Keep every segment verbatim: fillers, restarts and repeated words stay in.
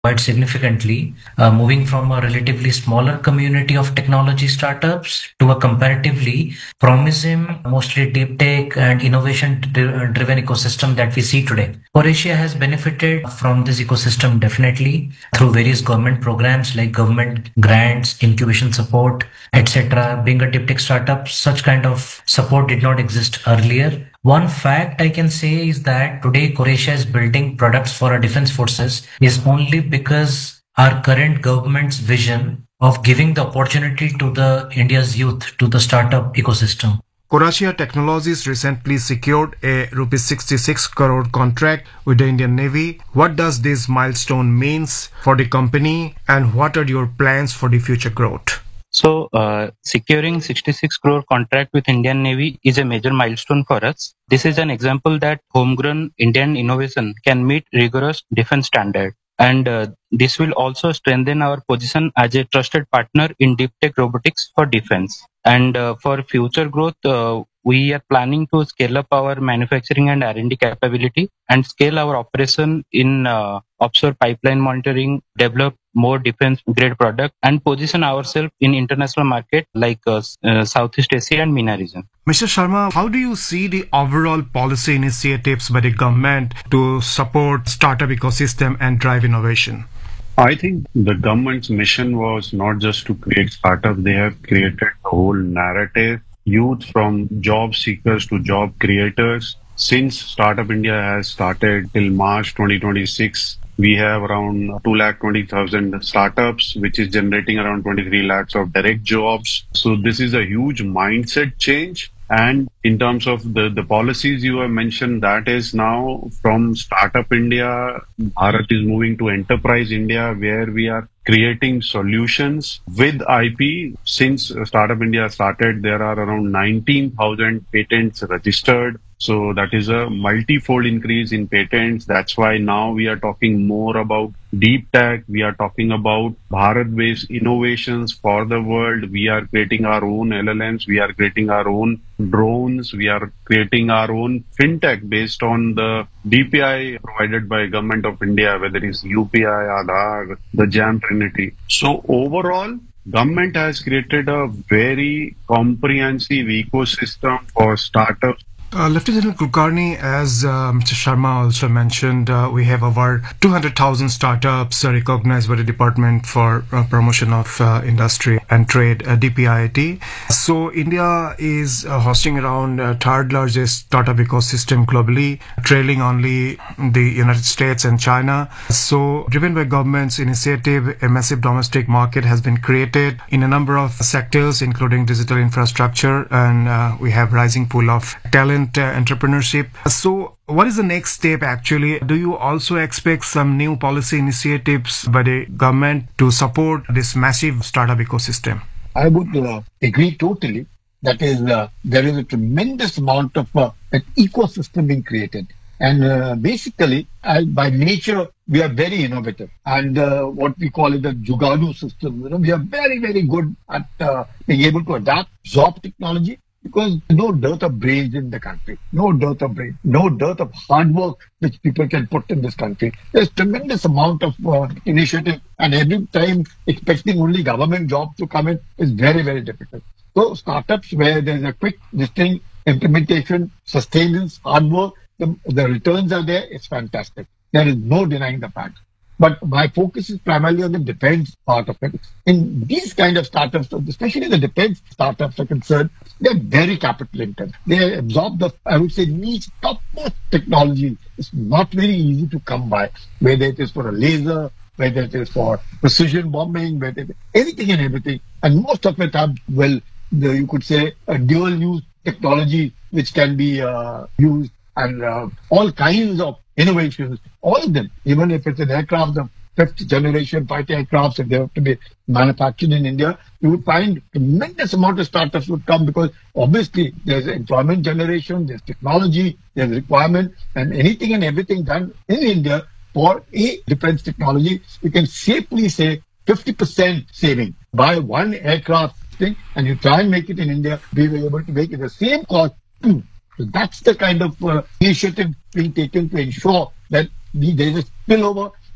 quite significantly, uh, moving from a relatively smaller community of technology startups to a comparatively promising, mostly deep tech and innovation driven ecosystem that we see today. Croatia has benefited from this ecosystem definitely through various government programs like government grants, incubation support, et cetera. Being a deep tech startup, such kind of support did not exist earlier. One fact I can say is that today Croatia is building products for our defense forces is only because our current government's vision of giving the opportunity to the India's youth to the startup ecosystem. Croatia Technologies recently secured a rupees sixty-six crore contract with the Indian Navy. What does this milestone means for the company and what are your plans for the future growth? So, uh, securing sixty-six crore contract with Indian Navy is a major milestone for us. This is an example that homegrown Indian innovation can meet rigorous defense standards. And uh, this will also strengthen our position as a trusted partner in deep tech robotics for defense. And uh, for future growth, uh, we are planning to scale up our manufacturing and R and D capability and scale our operation in uh, offshore pipeline monitoring, develop more defense grade product and position ourselves in international market like uh, uh, Southeast Asia and MENA region. Mister Sharma, how do you see the overall policy initiatives by the government to support startup ecosystem and drive innovation? I think the government's mission was not just to create startups, they have created a whole narrative, youth from job seekers to job creators. Since Startup India has started till March twenty twenty-six, we have around two lakh twenty thousand startups, which is generating around twenty-three lakhs of direct jobs. So this is a huge mindset change. And in terms of the, the policies you have mentioned, that is now from Startup India, Bharat is moving to Enterprise India, where we are creating solutions with I P. Since Startup India started, there are around nineteen thousand patents registered. So that is a multi-fold increase in patents. That's why now we are talking more about deep tech. We are talking about Bharat-based innovations for the world. We are creating our own L L Ms. We are creating our own drones. We are creating our own fintech based on the D P I provided by Government of India, whether it's U P I, Aadhaar, the JAM Trinity. So overall, government has created a very comprehensive ecosystem for startups. Uh, Lieutenant General Kulkarni, as uh, Mister Sharma also mentioned, uh, we have over two hundred thousand startups uh, recognized by the Department for uh, Promotion of uh, Industry and Trade, uh, D P I I T. So India is uh, hosting around uh, third largest startup ecosystem globally, trailing only the United States and China. So driven by government's initiative, a massive domestic market has been created in a number of sectors, including digital infrastructure, and uh, we have rising pool of talent. Uh, entrepreneurship. So what is the next step actually? Do you also expect some new policy initiatives by the government to support this massive startup ecosystem? I would uh, agree totally. That is, uh, there is a tremendous amount of uh, an ecosystem being created. And uh, basically, uh, by nature, we are very innovative. And uh, what we call it the Jugadu system, you know, we are very, very good at uh, being able to adapt, absorb technology. Because no dearth of brains in the country, no dearth of brains, no dearth of hard work which people can put in this country. There's tremendous amount of uh, initiative, and every time expecting only government jobs to come in is very, very difficult. So startups where there's a quick, distinct implementation, sustenance, hard work, the, the returns are there, it's fantastic. There is no denying the fact. But my focus is primarily on the defense part of it. In these kind of startups, especially the defense startups are concerned, they're very capital intensive. They absorb the, I would say, niche, top-notch technology. It's not very easy to come by, whether it is for a laser, whether it is for precision bombing, whether it is anything and everything. And most of it are, well, the, you could say, a dual-use technology which can be uh, used, and uh, all kinds of innovations, all of them, even if it's an aircraft, the fifth generation fighter aircrafts, if they have to be manufactured in India, you would find tremendous amount of startups would come, because obviously there's employment generation, there's technology, there's requirement, and anything and everything done in India for a defense technology, you can safely say fifty percent saving. Buy one aircraft thing and you try and make it in India, we were able to make it the same cost. So that's the kind of uh, initiative being taken to ensure that there is a spillover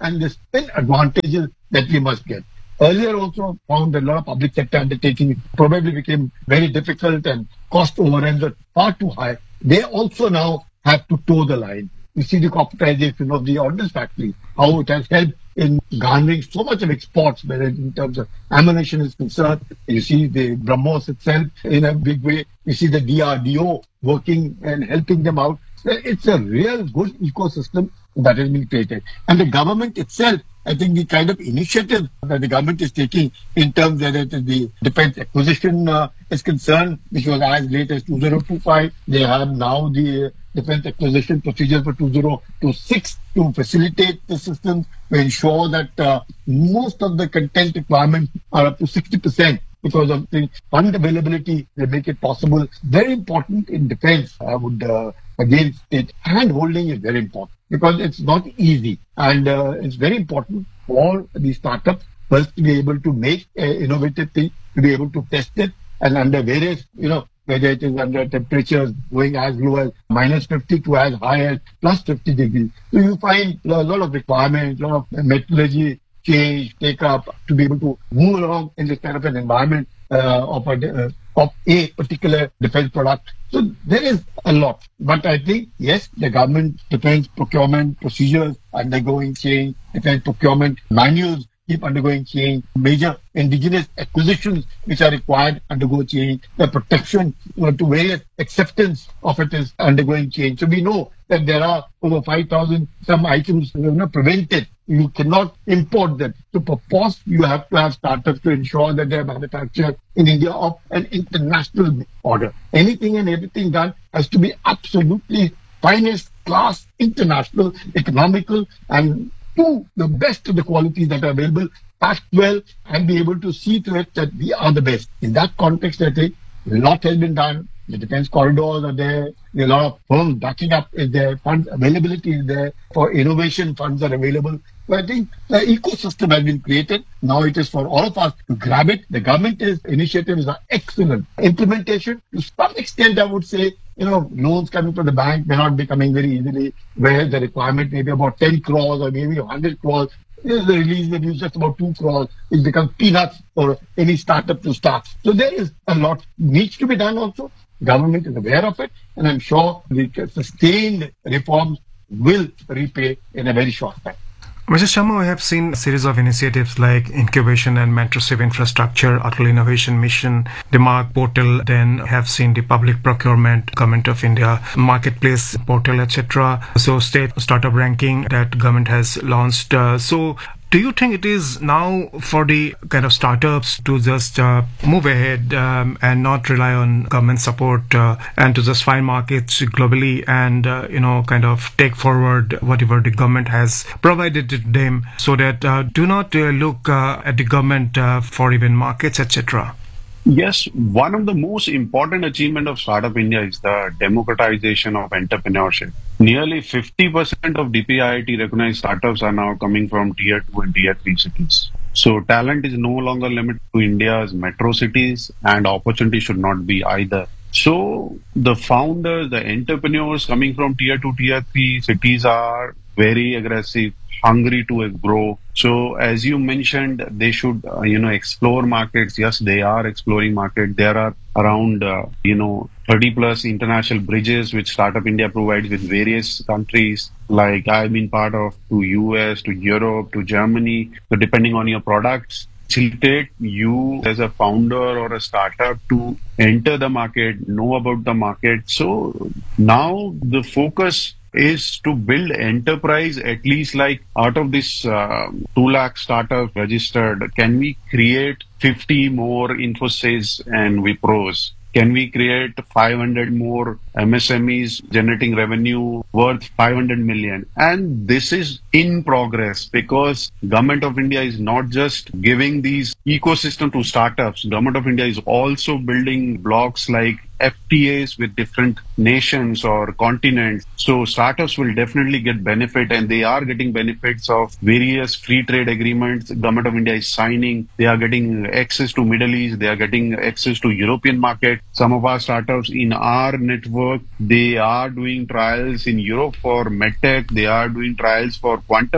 and the spin advantages that we must get. Earlier also found that a lot of public sector undertaking probably became very difficult and cost overruns are far too high. They also now have to toe the line. You see the corporatization of the ordnance factory, how it has helped in garnering so much of exports, whether in terms of ammunition is concerned. You see the BrahMos itself in a big way. You see the D R D O working and helping them out. It's a real good ecosystem that has been created. And the government itself, I think the kind of initiative that the government is taking in terms that it is the defense acquisition uh, is concerned, which was as late as two thousand twenty-five. They have now the defense acquisition procedures for two thousand twenty-six to facilitate the system, to ensure that uh, most of the content requirements are up to sixty percent. Because of the fund availability, they make it possible. Very important in defense. I would uh, again state hand holding is very important because it's not easy, and uh, it's very important for the startups first to be able to make uh, innovative things, to be able to test it, and under various, you know, whether it is under temperatures going as low as minus fifty to as high as plus fifty degrees. So you find a lot of requirements, a lot of metallurgy change, take up to be able to move along in this kind of an environment uh, of, a, uh, of a particular defense product. So there is a lot. But I think, yes, the government defense procurement procedures undergoing change, defense procurement manuals keep undergoing change, major indigenous acquisitions which are required undergo change, the protection uh, to various acceptance of it is undergoing change. So we know that there are over five thousand some items you know, prevented. You cannot import them. So for P O S, you have to have startups to ensure that they are manufactured in India of an international order. Anything and everything done has to be absolutely finest class, international, economical, and to the best of the qualities that are available, packed well, and be able to see to it that we are the best. In that context, I think a lot has been done. The defense corridors are there. There are a lot of firms backing up is there. Funds availability is there. For innovation, funds are available. So I think the ecosystem has been created. Now it is for all of us to grab it. The government is, initiatives are excellent. Implementation, to some extent, I would say, you know, loans coming from the bank may not be coming very easily, where the requirement may be about ten crores or maybe one hundred crores. The release may be just about two crores. It becomes peanuts for any startup to start. So there is a lot needs to be done also. Government is aware of it, and I'm sure the sustained reforms will repay in a very short time. Mister Sharma, we have seen a series of initiatives like incubation and mentorship infrastructure, Atal Innovation Mission, the Mark portal, then have seen the public procurement, Government of India marketplace portal, et cetera. So state startup ranking that government has launched. Uh, so do you think it is now for the kind of startups to just uh, move ahead um, and not rely on government support uh, and to just find markets globally and, uh, you know, kind of take forward whatever the government has provided to them so that uh, do not uh, look uh, at the government uh, for even markets, et cetera? Yes, one of the most important achievement of Startup India is the democratization of entrepreneurship. Nearly fifty percent of D P I I T recognized startups are now coming from tier two and tier three cities. So talent is no longer limited to India's metro cities, and opportunity should not be either. So the founders, the entrepreneurs coming from tier two, tier three cities are very aggressive, hungry to grow. So as you mentioned, they should, uh, you know, explore markets. Yes, they are exploring market. There are around, uh, you know, thirty plus international bridges which Startup India provides with various countries. Like I've been part of to U S, to Europe, to Germany. So depending on your products, facilitate you as a founder or a startup to enter the market, know about the market. So now the focus is to build enterprise, at least like out of this uh, two lakh startups registered, can we create fifty more Infosys and Wipros? Can we create five hundred more M S M Es generating revenue worth five hundred million? And this is in progress because Government of India is not just giving these ecosystem to startups. Government of India is also building blocks like F T As with different nations or continents. So startups will definitely get benefit, and they are getting benefits of various free trade agreements Government of India is signing. They are getting access to Middle East. They are getting access to European market. Some of our startups in our network, they are doing trials in Europe for medtech. They are doing trials for quantum.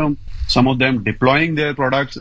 some of them deploying their products